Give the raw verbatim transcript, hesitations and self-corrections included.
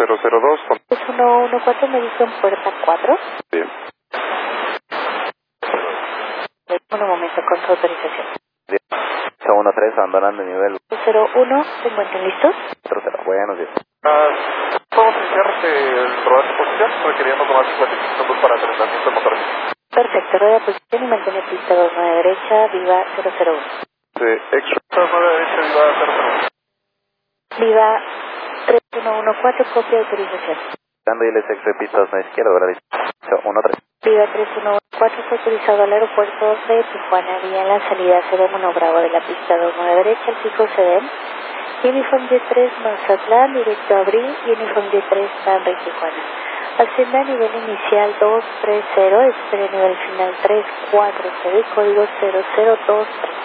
cero cero dos. tres uno uno cuatro, me dice en puerta cuatro. Bien. Un momento, con su autorización. Bien. cero uno tres, abandonando el nivel. cero uno, ¿se encuentran listos? cero cero, buenos días. Uh, Podemos iniciar este, el rodar de posición, requiriendo tomar cincuenta y cinco minutos para tratamiento de motor. Perfecto, rueda de posición y mantiene pista dos nueve derecha, viva cero cero uno. Sí, extra dos nueve derecha, viva cero cero uno. Viva tres uno uno cuatro, copia de autorización. Dando y el extra de pista dos nueve izquierda, ¿verdad? cero uno tres. Viva tres uno uno cuatro, fue autorizado al aeropuerto de Tijuana, vía la salida C D M uno Bravo de la pista dos nueve derecha, el pico C D M. Uniform D tres Mazatlán, directo a Abril, Uniform D tres Stanley, Tijuana. Ascienda a nivel inicial dos tres cero, espere nivel final tres cuatro cero y código cero cero dos tres.